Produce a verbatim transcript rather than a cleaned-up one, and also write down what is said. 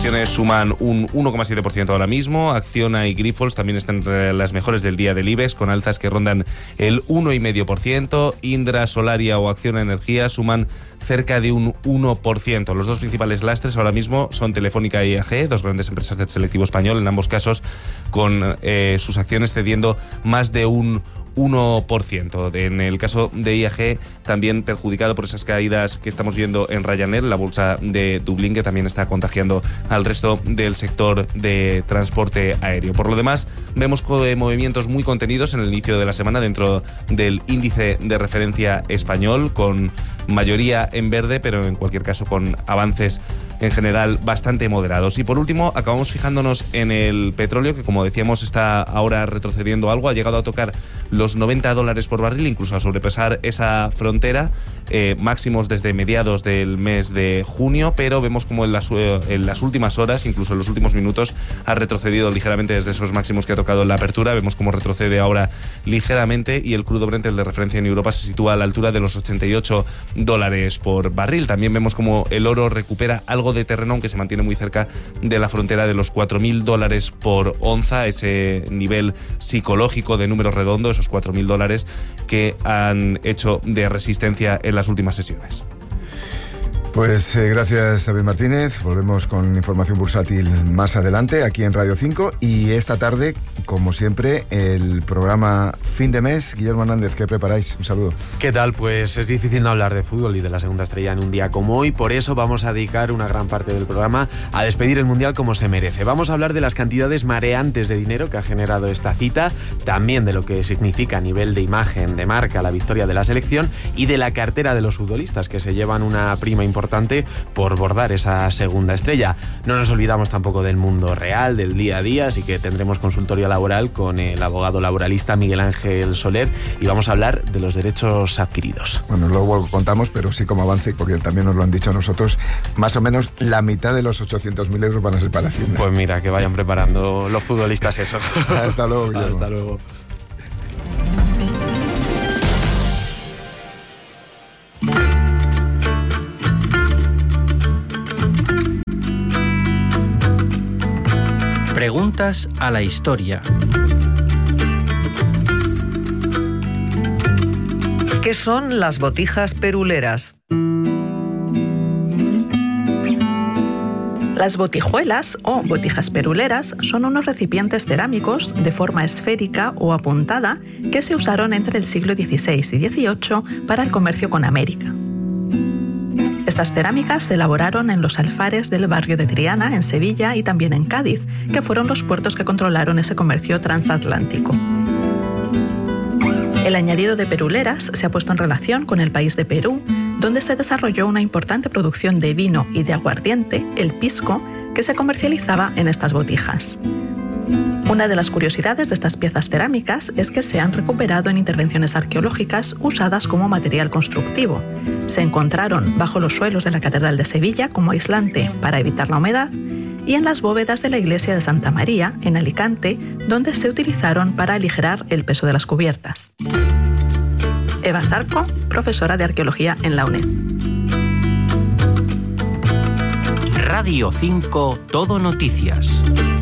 acciones suman un uno coma siete por ciento ahora mismo. Acciona y Grifols también están entre las mejores del día del IBEX, con alzas que rondan el uno coma cinco por ciento. Indra, Solaria o Acciona Energía suman cerca de un uno por ciento. Los dos principales lastres ahora mismo son Telefónica y I A G, dos grandes empresas del selectivo español, en ambos casos con eh, sus acciones cediendo más de un uno por ciento. En el caso de I A G, también perjudicado por esas caídas que estamos viendo en Ryanair, la bolsa de Dublín, que también está contagiando al resto del sector de transporte aéreo. Por lo demás, vemos movimientos muy contenidos en el inicio de la semana dentro del índice de referencia español, con mayoría en verde, pero en cualquier caso con avances en general bastante moderados. Y por último, acabamos fijándonos en el petróleo, que como decíamos está ahora retrocediendo algo, ha llegado a tocar los noventa dólares por barril, incluso a sobrepasar esa frontera, eh, máximos desde mediados del mes de junio, pero vemos como en las, en las últimas horas, incluso en los últimos minutos, ha retrocedido ligeramente desde esos máximos que ha tocado en la apertura. Vemos cómo retrocede ahora ligeramente, y el crudo Brent, el de referencia en Europa, se sitúa a la altura de los ochenta y ocho dólares por barril. También vemos como el oro recupera algo de terreno, aunque se mantiene muy cerca de la frontera de los cuatro mil dólares por onza, ese nivel psicológico de números redondos, esos cuatro mil dólares que han hecho de resistencia en las últimas sesiones. Pues eh, gracias, David Martínez. Volvemos con información bursátil más adelante aquí en Radio cinco, y esta tarde, como siempre, el programa Fin de Mes. Guillermo Hernández, ¿qué preparáis? Un saludo. ¿Qué tal? Pues es difícil no hablar de fútbol y de la segunda estrella en un día como hoy, por eso vamos a dedicar una gran parte del programa a despedir el Mundial como se merece. Vamos a hablar de las cantidades mareantes de dinero que ha generado esta cita, también de lo que significa a nivel de imagen, de marca, la victoria de la selección, y de la cartera de los futbolistas, que se llevan una prima importante importante por bordar esa segunda estrella. No nos olvidamos tampoco del mundo real, del día a día, así que tendremos consultorio laboral con el abogado laboralista Miguel Ángel Soler, y vamos a hablar de los derechos adquiridos. Bueno, luego contamos, pero sí como avance, porque también nos lo han dicho a nosotros, más o menos la mitad de los ochocientos mil euros van a ser para Hacienda. Pues mira, que vayan preparando los futbolistas eso. Hasta luego, Guillermo. Hasta luego. Preguntas a la historia. ¿Qué son las botijas peruleras? Las botijuelas o botijas peruleras son unos recipientes cerámicos de forma esférica o apuntada que se usaron entre el siglo dieciséis y dieciocho para el comercio con América. Estas cerámicas se elaboraron en los alfares del barrio de Triana, en Sevilla, y también en Cádiz, que fueron los puertos que controlaron ese comercio transatlántico. El añadido de peruleras se ha puesto en relación con el país de Perú, donde se desarrolló una importante producción de vino y de aguardiente, el pisco, que se comercializaba en estas botijas. Una de las curiosidades de estas piezas cerámicas es que se han recuperado en intervenciones arqueológicas usadas como material constructivo. Se encontraron bajo los suelos de la Catedral de Sevilla como aislante para evitar la humedad, y en las bóvedas de la iglesia de Santa María, en Alicante, donde se utilizaron para aligerar el peso de las cubiertas. Eva Zarco, profesora de arqueología en la UNED. Radio cinco, Todo Noticias.